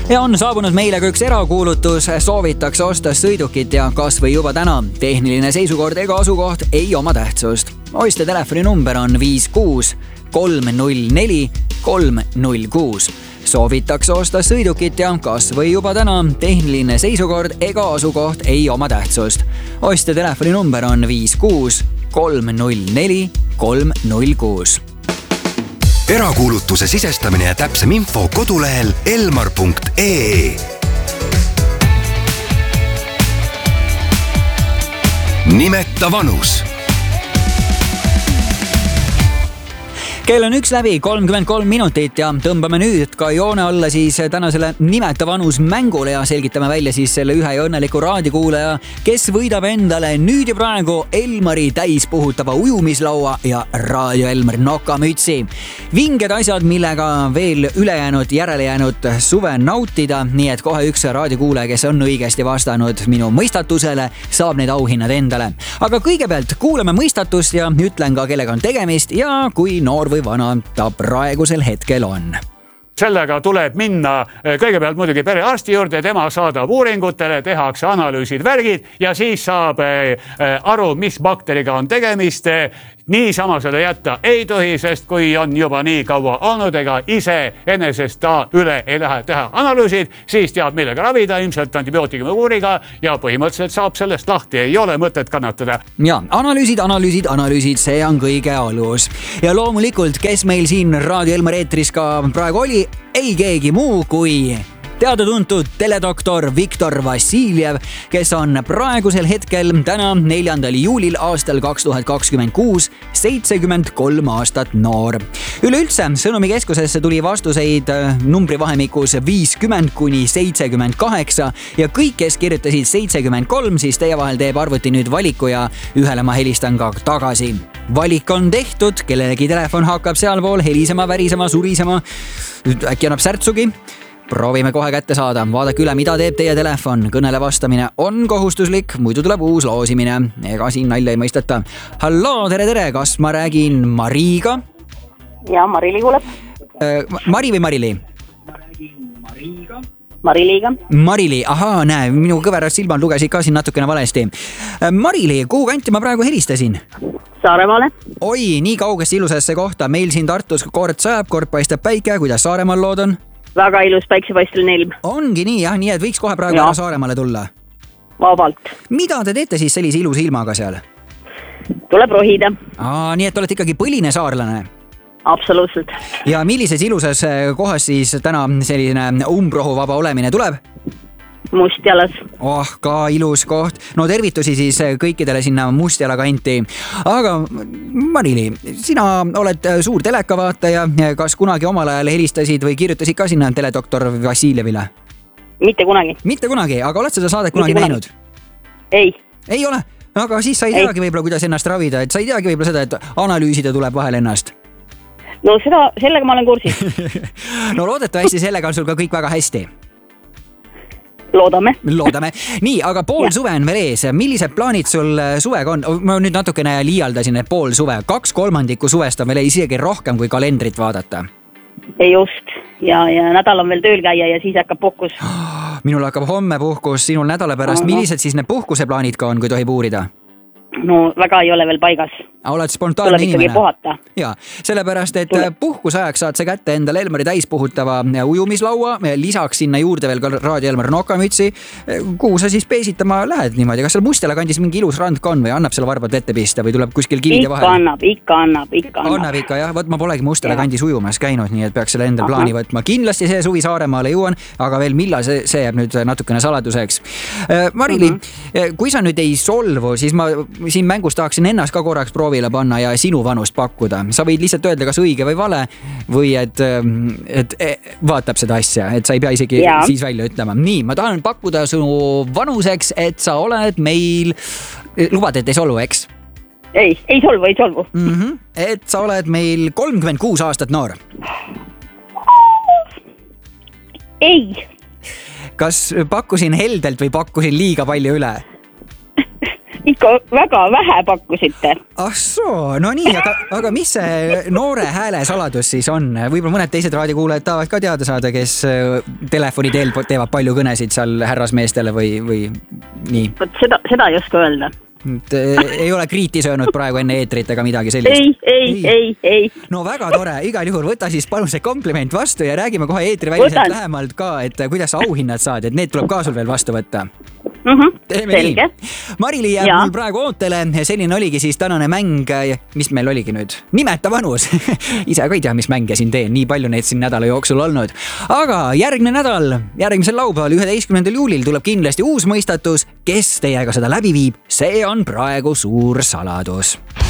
Ja on saabunud meile ka üks erakuulutus, soovitakse osta sõidukit ja kas või juba täna. Tehniline seisukord ega asukoht ei oma tähtsust. Ostja telefoninumber on 56 304 306. Soovitakse osta sõidukit ja kas või juba täna. Tehniline seisukord ega asukoht ei oma tähtsust. Ostja telefoninumber on 56 304 306. Erakuulutuse sisestamine ja täpsem info kodulehel elmar.ee. Nimeta vanus. Kell on 1:33 minutit ja tõmbame nüüd ka joone alla siis tänasele Nimeta vanus mängule ja selgitame välja siis selle ühe ja õnneliku raadikuulaja, kes võidab endale nüüd ja praegu Elmari täispuhutava ujumislaua ja Raadio Elmar nokamütsi. Vinged asjad, millega veel ülejäänud, järele jäänud suve nautida, nii et kohe üks raadikuulaja, kes on õigesti vastanud minu mõistatusele, saab need auhinnad endale. Aga kõigepealt kuulame mõistatust ja ütlen ka, kellega on tegemist ja kui noor või vana ta praegusel hetkel on. Sellega tuleb minna kõigepealt muidugi perearsti juurde, tema saadab uuringutele, tehakse analüüsid, värgid ja siis saab aru, mis bakteriga on tegemist. Niisama seda jätta ei tohi, sest kui on juba nii kaua olnud ega ise enesest ta üle ei lähe teha analüüsid, siis teab millega ravida, ilmselt antibiootikumi kuuriga ja põhimõtteliselt saab sellest lahti, ei ole mõtet kannatada. Ja analüüsid, see on kõige alus. Ja loomulikult, kes meil siin Raadio Elmar eetris ka praegu oli, ei keegi muu kui teada-tuntud teledoktor Viktor Vassiljev, kes on praegusel hetkel täna 4. juulil aastal 2026 73 aastat noor. Üleüldse sõnumikeskusesse tuli vastuseid numbrivahemikus 50 kuni 78 ja kõik, kes kirjutasid 73, siis teie vahel teeb arvuti nüüd valiku ja ühele ma helistan ka tagasi. Valik on tehtud, kellelegi telefon hakkab sealpool helisema, värisema, surisema, äkki annab särtsugi. Proovime kohe kätte saada. Vaadake üle, mida teeb teie telefon. Kõnele vastamine on kohustuslik, muidu tuleb uus loosimine. Ega siin nalja ei mõisteta. Halloo, tere, kas ma räägin Mariga? Ja, Marili kuuleb. Mari või Marili? Mariliga. Marili, ahaa, näe, minu kõverad silmad lugesid ka siin natukene valesti. Marili, kuhu kanti ma praegu helistasin? Saaremaale. Oi, nii kaugesse ilusasse kohta. Meil siin Tartus kord sajab, kord paistab päike. Kuidas Saaremaal lood on? Väga ilus päiksepaisteline ilm. Ongi nii, jah, nii et võiks kohe praegu ära Saaremaale tulla. Vabalt. Mida te teete siis sellise ilus ilmaga seal? Tuleb rohida. Nii et olete ikkagi põline saarlane? Absoluutselt. Ja millises ilusas kohas siis täna selline umbrohuvaba olemine tuleb? Mustjalas. Ka ilus koht. No tervitusi siis kõikidele sinna Mustjala kanti. Aga Marili, sina oled suur telekavaataja. Kas kunagi omal ajal helistasid või kirjutasid ka sinna teledoktor Vassiljevile? Mitte kunagi. Mitte kunagi, aga oled seda saadet kunagi näinud? Ei. Ei ole? Aga siis sa ei teagi võib-olla, kuidas ennast ravida. Et sa ei teagi võib-olla seda, et analüüsida tuleb vahel ennast. No sellega ma olen kursis. No loodetavasti sellega on sul ka kõik väga hästi. Loodame. Nii, aga pool suve on veel ees. Millised plaanid sul suvega on? Ma nüüd natukene liialdasin, et pool suve. 2/3 suvest on veel isegi rohkem kui kalendrit vaadata. Ei just. Ja nädal on veel tööl käia ja siis hakkab puhkus. Minul hakkab homme puhkus, sinul nädala pärast. Millised siis need puhkuseplaanid ka on, kui tohib uurida? No väga ei ole veel paigas. Oled spontaanne inimene. Tuleb ikkagi puhata. Ja, sellepärast, et puhkusajaks saad sa kätte endale Elmari täispuhutava ujumislaua, lisaks sinna juurde veel ka Raadio Elmar nokamütsi. Kuhu sa siis peesitama lähed niimoodi? Kas seal Mustjala kandis mingi ilus rand ka on või annab seal varbad vette pista või tuleb kuskil kivide vahel? Ikka annab. Annab ikka, jah. Võt ma polegi Mustjala kandis ujumas käinud, nii et peaks selle endal plaani võtma. Kindlasti see suvi Saaremaale jõuan, aga veel millal see jääb nüüd natukene saladuseks. Marili, kui sa nüüd ei solvu, siis ma siin mängus tahaksin ennast ka korraks proovile panna ja sinu vanust pakkuda. Sa võid lihtsalt öelda, kas õige või vale või et vaatab seda asja, et sa ei pea isegi siis välja ütlema. Nii, ma tahan pakkuda sinu vanuseks, et sa oled meil, lubad, et ei solvu, eks? Ei solvu. Et sa oled meil 36 aastat noor. Ei. Kas pakkusin heldelt või pakkusin liiga palju üle? ikka väga vähe pakkusite. Ah soo, no nii, aga mis see noore hääle saladus siis on? Võib-olla mõned teised raadiokuulajad tahavad ka teada saada, kes telefoni teel teevad palju kõnesid seal härrasmeestele või nii? Vot seda ei oska öelda. Ei ole kriiti söönud praegu enne eetrit ega midagi sellist? Ei. No väga tore, igal juhul võta siis palun see kompliment vastu ja räägime kohe eetriväliselt lähemalt ka, et kuidas auhinnad saad, et need tuleb ka sul veel vastu võtta. Selge. Mari-Li jääb mul praegu ootele. Selline oligi siis tänane mäng, mis meil oligi nüüd? Nimeta vanus. Ise ka ei tea, mis mänge siin teen, nii palju neid siin nädala jooksul olnud. Aga järgmine nädal, järgmisel laupäeval 11. juulil tuleb kindlasti uus mõistatus. Kes teiega seda läbi viib, see on praegu suur saladus.